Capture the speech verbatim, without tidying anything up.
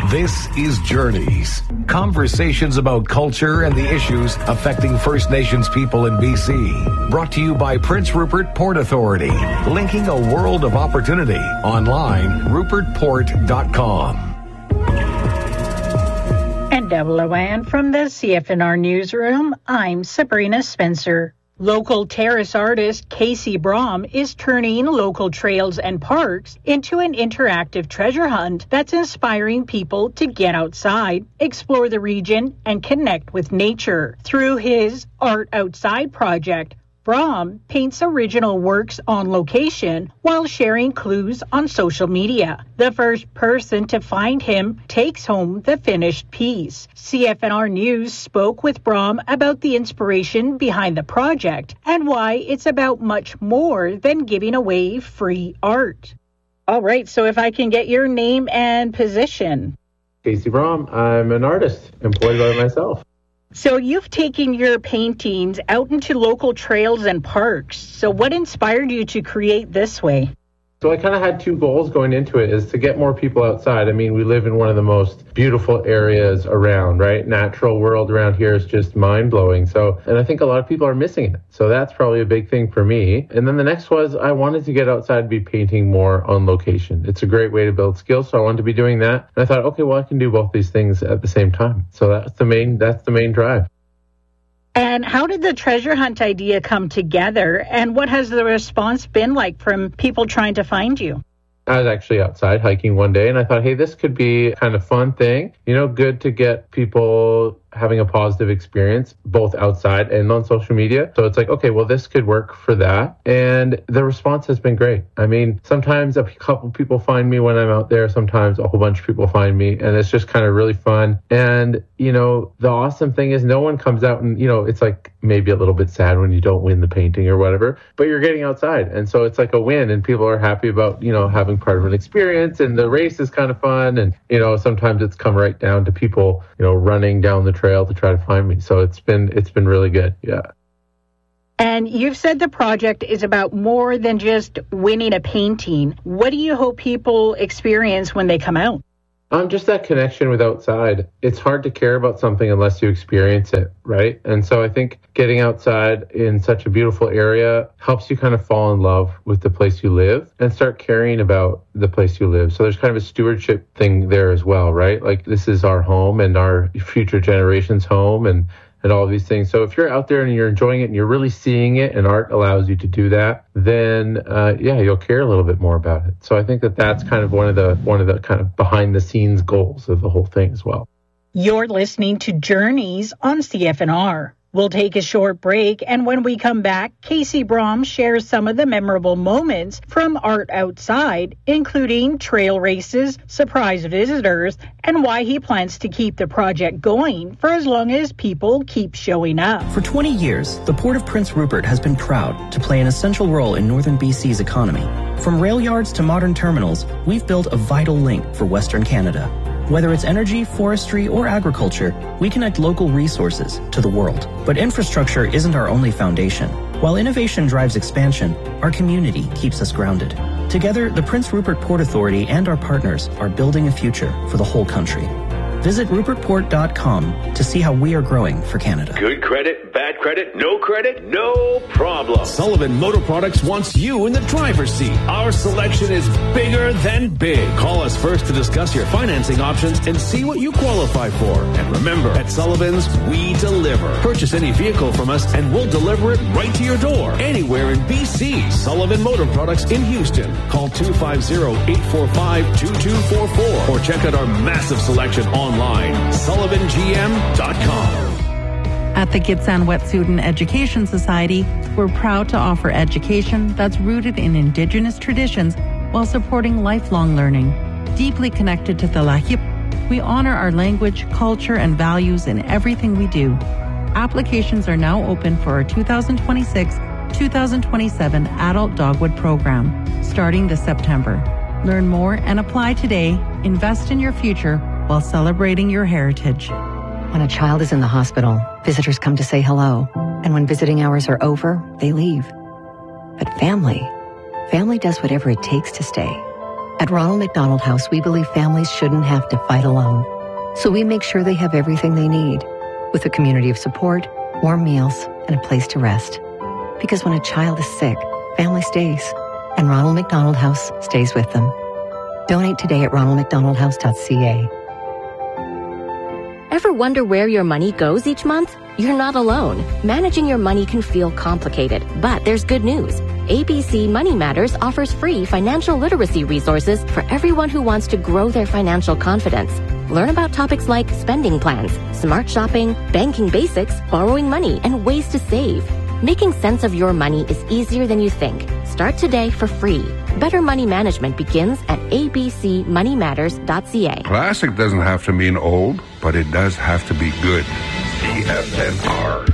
This is Journeys, conversations about culture and the issues affecting First Nations people in B C. Brought to you by Prince Rupert Port Authority, linking a world of opportunity. Online, rupert port dot com. And double O N from the C F N R Newsroom, I'm Sabrina Spencer. Local terrace artist Casey Brom is turning local trails and parks into an interactive treasure hunt that's inspiring people to get outside, explore the region, and connect with nature. Through his Art Outside project, Brom paints original works on location while sharing clues on social media. The first person to find him takes home the finished piece. C F N R News spoke with Brom about the inspiration behind the project and why it's about much more than giving away free art. All right, so if I can get your name and position. Casey Brom. I'm an artist employed by myself. So you've taken your paintings out into local trails and parks. So what inspired you to create this way? So I kind of had two goals going into it, is to get more people outside. I mean, we live in one of the most beautiful areas around, right? Natural world around here is just mind-blowing. So, and I think a lot of people are missing it. So that's probably a big thing for me. And then the next was I wanted to get outside and be painting more on location. It's a great way to build skills. So I wanted to be doing that. And I thought, okay, well, I can do both these things at the same time. So that's the main, that's the main drive. And how did the treasure hunt idea come together? And what has the response been like from people trying to find you? I was actually outside hiking one day and I thought, hey, this could be kind of fun thing. You know, good to get people having a positive experience both outside and on social media. So it's like, okay, well, this could work for that. And the response has been great. I mean, sometimes a couple people find me when I'm out there. Sometimes a whole bunch of people find me, and it's just kind of really fun. And, you know, the awesome thing is no one comes out and, you know, it's like maybe a little bit sad when you don't win the painting or whatever, but you're getting outside. And so it's like a win, and people are happy about, you know, having part of an experience, and the race is kind of fun. And, you know, sometimes it's come right down to people, you know, running down the trail to try to find me. So it's been it's been really good. Yeah. And you've said the project is about more than just winning a painting. What do you hope people experience when they come out? Um, just that connection with outside. It's hard to care about something unless you experience it, right? And so I think getting outside in such a beautiful area helps you kind of fall in love with the place you live and start caring about the place you live. So there's kind of a stewardship thing there as well, right? Like, this is our home and our future generations' home, and and all of these things. So if you're out there and you're enjoying it and you're really seeing it, and art allows you to do that, then uh, yeah, you'll care a little bit more about it. So I think that that's kind of one of the one of the kind of behind the scenes goals of the whole thing as well. You're listening to Journeys on C F N R. We'll take a short break, and when we come back, Casey Brom shares some of the memorable moments from Art Outside, including trail races, surprise visitors, and why he plans to keep the project going for as long as people keep showing up. For twenty years, the Port of Prince Rupert has been proud to play an essential role in northern B C's economy. From rail yards to modern terminals, we've built a vital link for Western Canada. Whether it's energy, forestry, or agriculture, we connect local resources to the world. But infrastructure isn't our only foundation. While innovation drives expansion, our community keeps us grounded. Together, the Prince Rupert Port Authority and our partners are building a future for the whole country. Visit rupert port dot com to see how we are growing for Canada. Good credit, bad credit, no credit, no problem. Sullivan Motor Products wants you in the driver's seat. Our selection is bigger than big. Call us first to discuss your financing options and see what you qualify for. And remember, at Sullivan's, we deliver. Purchase any vehicle from us and we'll deliver it right to your door, anywhere in B C. Sullivan Motor Products in Houston. Call two five zero, eight four five, two two four four or check out our massive selection online, sullivan g m dot com. At the Gitsan Wet'suwet'en Education Society, we're proud to offer education that's rooted in Indigenous traditions while supporting lifelong learning. Deeply connected to the Lahip, we honor our language, culture, and values in everything we do. Applications are now open for our two thousand twenty-six two thousand twenty-seven Adult Dogwood Program, starting this September. Learn more and apply today. Invest in your future while celebrating your heritage. When a child is in the hospital, visitors come to say hello. And when visiting hours are over, they leave. But family, family does whatever it takes to stay. At Ronald McDonald House, we believe families shouldn't have to fight alone. So we make sure they have everything they need, with a community of support, warm meals, and a place to rest. Because when a child is sick, family stays, and Ronald McDonald House stays with them. Donate today at ronald mcdonald house dot c a. Ever wonder where your money goes each month? You're not alone. Managing your money can feel complicated, but there's good news. A B C Money Matters offers free financial literacy resources for everyone who wants to grow their financial confidence. Learn about topics like spending plans, smart shopping, banking basics, borrowing money, and ways to save. Making sense of your money is easier than you think. Start today for free. Better money management begins at a b c money matters dot c a. Classic doesn't have to mean old, but it does have to be good. C F N R.